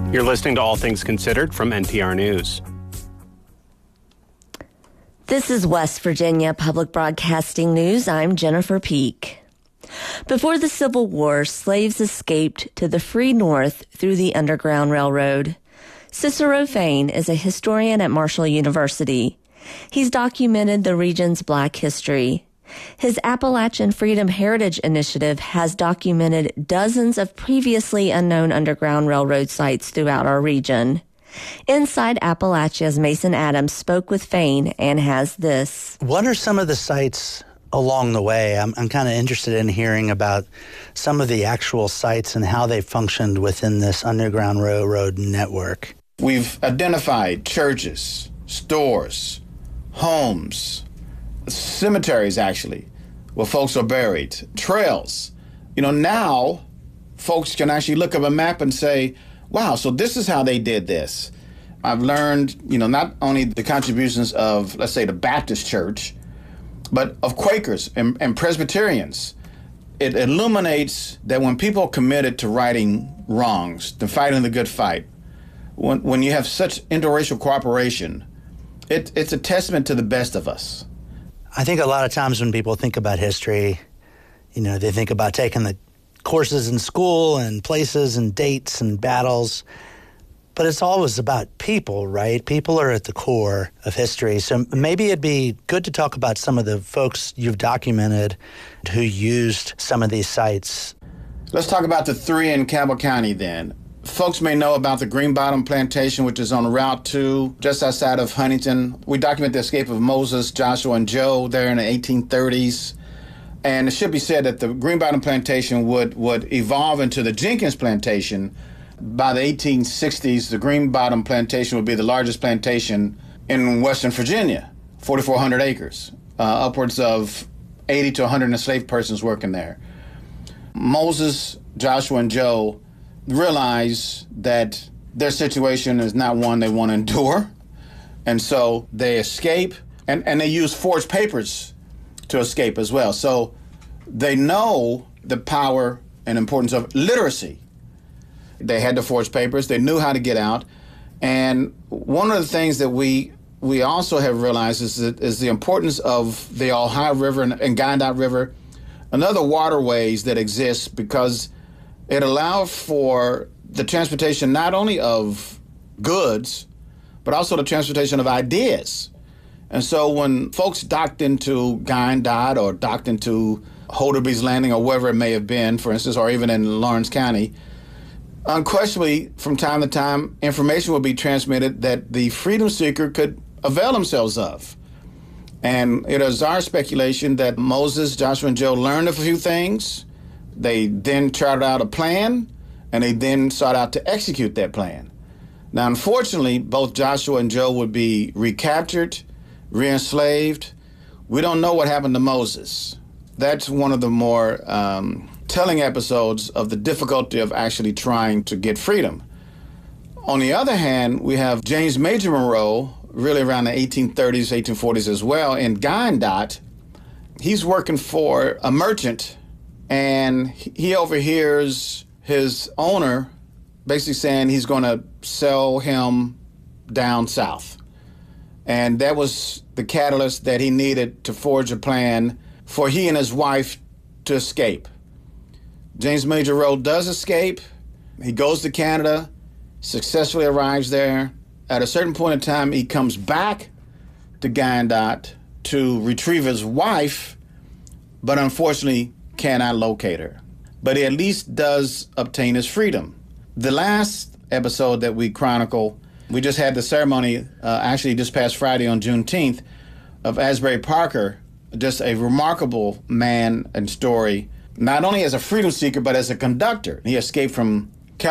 You're listening to All Things Considered from NPR News. This is West Virginia Public Broadcasting News. I'm Jennifer Peak. Before the Civil War, slaves escaped to the free North through the Underground Railroad. Cicero Fain is a historian at Marshall University. He's documented the region's Black history. His Appalachian Freedom Heritage Initiative has documented dozens of previously unknown Underground Railroad sites throughout our region. Inside Appalachia's Mason Adams spoke with Fain and has this. What are some of the sites along the way? I'm kind of interested in hearing about some of the actual sites and how they functioned within this Underground Railroad network. We've identified churches, stores, homes, cemeteries, actually, where folks are buried, trails. Now folks can actually look up a map and say, wow, so this is how they did this. I've learned, not only the contributions of, let's say, the Baptist Church, but of Quakers and Presbyterians. It illuminates that when people are committed to righting wrongs, to fighting the good fight, when you have such interracial cooperation, it's a testament to the best of us. I think a lot of times when people think about history, they think about taking the courses in school and places and dates and battles, but it's always about people, right? People are at the core of history. So maybe it'd be good to talk about some of the folks you've documented who used some of these sites. Let's talk about the three in Campbell County then. Folks may know about the Green Bottom Plantation, which is on Route 2, just outside of Huntington. We document the escape of Moses, Joshua, and Joe there in the 1830s. And it should be said that the Green Bottom Plantation would evolve into the Jenkins Plantation. By the 1860s, the Green Bottom Plantation would be the largest plantation in Western Virginia, 4,400 acres, upwards of 80 to 100 enslaved persons working there. Moses, Joshua, and Joe realize that their situation is not one they want to endure. And so they escape, and they use forged papers to escape as well. So they know the power and importance of literacy. They had to forge papers. They knew how to get out. And one of the things that we also have realized is the importance of the Ohio River and Gandat River and other waterways that exist, because it allowed for the transportation not only of goods, but also the transportation of ideas. And so when folks docked into Gandat or docked into Holderby's Landing or wherever it may have been, for instance, or even in Lawrence County, unquestionably, from time to time, information would be transmitted that the freedom seeker could avail themselves of. And it is our speculation that Moses, Joshua, and Joe learned a few things. They then charted out a plan, and they then sought out to execute that plan. Now, unfortunately, both Joshua and Joe would be recaptured, re-enslaved. We don't know what happened to Moses. That's one of the more telling episodes of the difficulty of actually trying to get freedom. On the other hand, we have James Major Monroe, really around the 1830s, 1840s as well, in Gandat. He's working for a merchant, and he overhears his owner basically saying he's going to sell him down south. And that was the catalyst that he needed to forge a plan for he and his wife to escape. James Major Monroe does escape. He goes to Canada, successfully arrives there. At a certain point in time, he comes back to Gandat to retrieve his wife, but unfortunately cannot locate her. But he at least does obtain his freedom. The last episode that we chronicle, we just had the ceremony, actually this past Friday on Juneteenth, of Asbury Parker, just a remarkable man and story, not only as a freedom seeker, but as a conductor. He escaped from